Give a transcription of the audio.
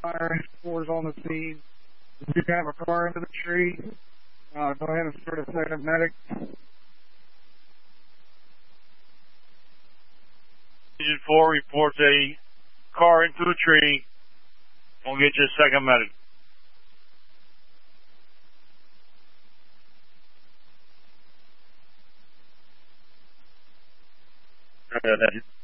fire. Four's on the scene. We do have a car into the tree. Go ahead and start a second medic. Region 4 reports a car into a tree. We'll get you a second medic. Go ahead.